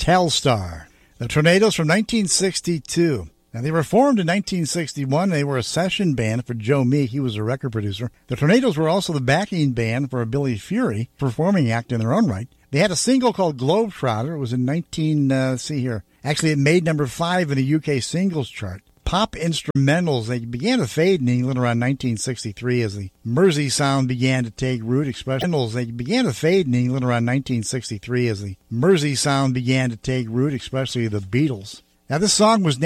Telstar. The Tornadoes from 1962. Now, they were formed in 1961. They were a session band for Joe Meek. He was a record producer. The Tornadoes were also the backing band for Billy Fury, performing act in their own right. They had a single called Globetrotter. It was in Actually, it made number 5 in the UK singles chart. Pop instrumentals, they began to fade in England around 1963 as the Mersey sound began to take root, especially the Beatles. Now, this song was named